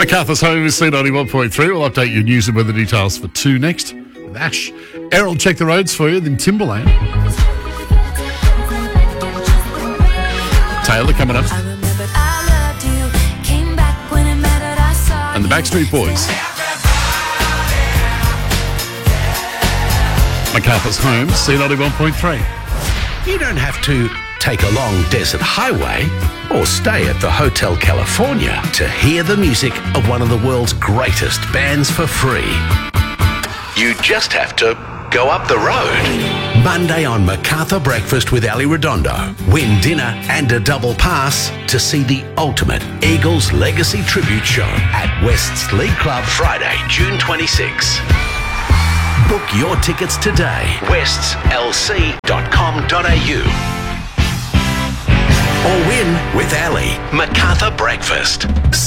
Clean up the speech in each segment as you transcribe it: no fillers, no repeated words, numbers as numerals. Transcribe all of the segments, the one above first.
MacArthur's home is C91.3. We'll update your news and weather details for 2 next with Ash. Errol, check the roads for you, then Timberland. Taylor coming up. And the Backstreet Boys. MacArthur's home, C91.3. You don't have to take a long desert highway or stay at the Hotel California to hear the music of one of the world's greatest bands for free. You just have to go up the road. Monday on MacArthur Breakfast with Ali Redondo. Win dinner and a double pass to see the ultimate Eagles Legacy Tribute Show at West's League Club Friday, June 26. Book your tickets today. westslc.com.au. Or win with Ali. MacArthur Breakfast.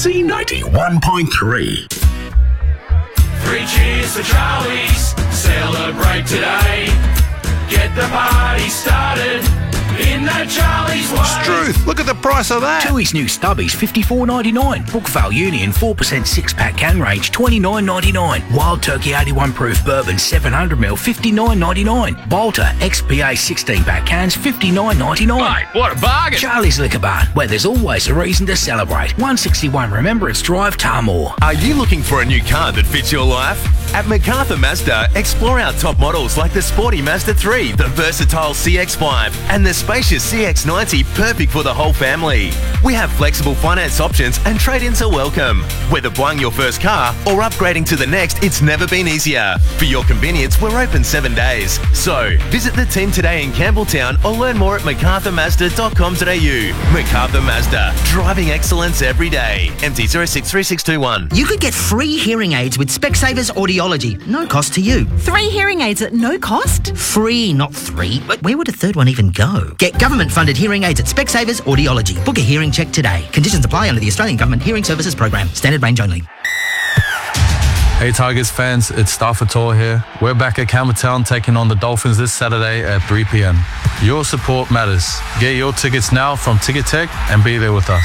C91.3. 3 cheers for Charlie's. Celebrate today. Get the party started in that Charlie's way. Struth, look at the price of that. Tooheys new stubbies, $54.99. Brookvale Union 4% 6-pack can range, $29.99. Wild Turkey 81 proof bourbon 700ml, $59.99. Bolter XPA 16-pack cans, $59.99. Mate, what a bargain. Charlie's Liquor Barn, where there's always a reason to celebrate. 161 Remembrance Drive, Tarmore. Are you looking for a new car that fits your life? At MacArthur Mazda, explore our top models like the sporty Mazda 3, the versatile CX-5, and the spacious CX-90, perfect for the whole family. We have flexible finance options and trade-ins are welcome. Whether buying your first car or upgrading to the next, it's never been easier. For your convenience, we're open 7 days. So, visit the team today in Campbelltown or learn more at macarthurmazda.com.au. MacArthur Mazda, driving excellence every day. MT063621. You could get free hearing aids with Specsavers Audiology. No cost to you. 3 hearing aids at no cost? Free, not 3. But where would a third one even go? Get government-funded hearing aids at Specsavers Audiology. Book a hearing check today. Conditions apply under the Australian Government Hearing Services Program. Standard range only. Hey Tigers fans, it's Stafford Tor here. We're back at Campbelltown taking on the Dolphins this Saturday at 3 p.m. Your support matters. Get your tickets now from Ticket Tech and be there with us.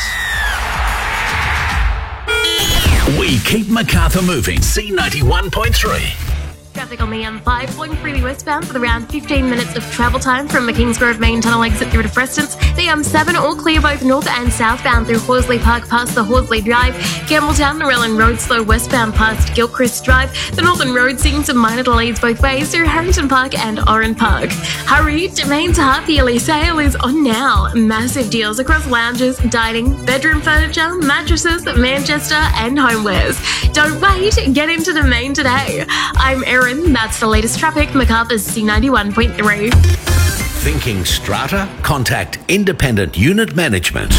We keep MacArthur moving. C91.3. Traffic on the M5 flowing freely westbound with around 15 minutes of travel time from the Kingsgrove main tunnel exit through to Prestons. The M7 all clear both north and southbound through Horsley Park past the Horsley Drive. Campbelltown, Narellan Road slow westbound past Gilchrist Drive. The Northern Road seeing some minor delays both ways through Harrington Park and Oran Park. Hurry, Domain's half-yearly sale is on now. Massive deals across lounges, dining, bedroom furniture, mattresses, Manchester and homewares. Don't wait, get into Domain today. I'm Erin. That's the latest traffic. MacArthur's C91.3. Thinking strata? Contact Independent Unit Management.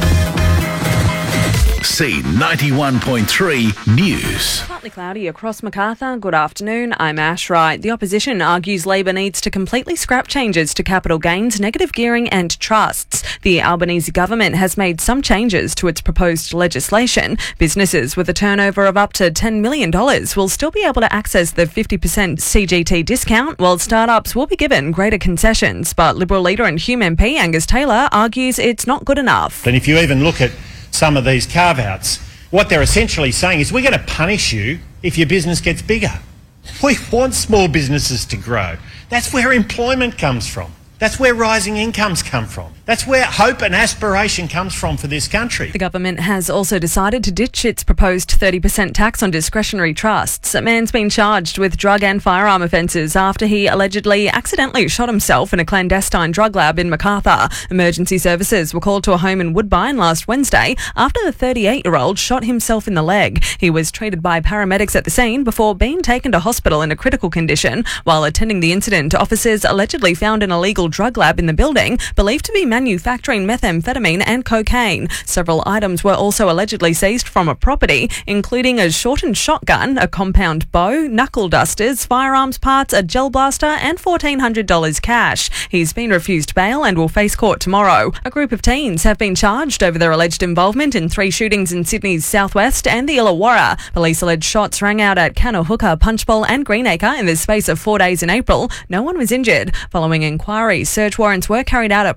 C91.3 News. Partly cloudy across MacArthur. Good afternoon. I'm Ash Wright. The opposition argues Labor needs to completely scrap changes to capital gains, negative gearing and trusts. The Albanese government has made some changes to its proposed legislation. Businesses with a turnover of up to $10 million will still be able to access the 50% CGT discount, while startups will be given greater concessions. But Liberal leader and Hume MP Angus Taylor argues it's not good enough. And if you even look at some of these carve-outs, what they're essentially saying is we're going to punish you if your business gets bigger. We want small businesses to grow. That's where employment comes from. That's where rising incomes come from. That's where hope and aspiration comes from for this country. The government has also decided to ditch its proposed 30% tax on discretionary trusts. A man's been charged with drug and firearm offences after he allegedly accidentally shot himself in a clandestine drug lab in MacArthur. Emergency services were called to a home in Woodbine last Wednesday after the 38-year-old shot himself in the leg. He was treated by paramedics at the scene before being taken to hospital in a critical condition. While attending the incident, officers allegedly found an illegal drug lab in the building, believed to be manufacturing methamphetamine and cocaine. Several items were also allegedly seized from a property, including a shortened shotgun, a compound bow, knuckle dusters, firearms parts, a gel blaster and $1,400 cash. He's been refused bail and will face court tomorrow. A group of teens have been charged over their alleged involvement in 3 shootings in Sydney's southwest and the Illawarra. Police allege shots rang out at Canohooka, Punchbowl and Greenacre in the space of 4 days in April. No one was injured. Following inquiries, search warrants were carried out at properties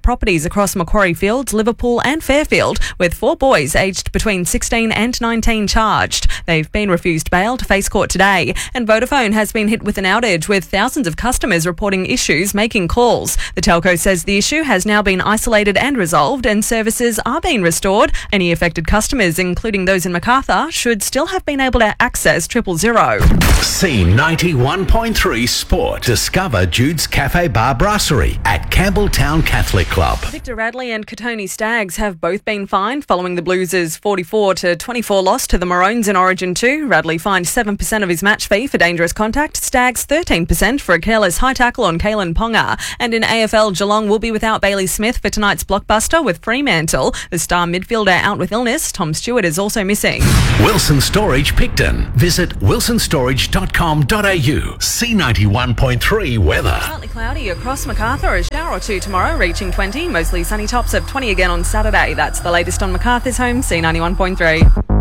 families across Macquarie Fields, Liverpool and Fairfield, with 4 boys aged between 16 and 19 charged. They've been refused bail to face court today. And Vodafone has been hit with an outage, with thousands of customers reporting issues making calls. The telco says the issue has now been isolated and resolved, and services are being restored. Any affected customers, including those in Macarthur, should still have been able to access 000. C91.3 Sport. Discover Jude's Cafe Bar Brasserie at Campbelltown Catholic Club. Victor Radley and Katoni Stags have both been fined following the Blues' 44-24 loss to the Maroons in Origin 2. Radley fined 7% of his match fee for dangerous contact, Stags 13% for a careless high tackle on Kalen Ponga. And in AFL, Geelong will be without Bailey Smith for tonight's blockbuster with Fremantle. The star midfielder out with illness. Tom Stewart is also missing. Wilson Storage Picton. Visit wilsonstorage.com.au. C91.3 weather. Partly cloudy across Macarthur, a shower or two tomorrow, reaching 20. Mostly sunny, tops of 20 again on Saturday. That's the latest on Macarthur's home, C91.3.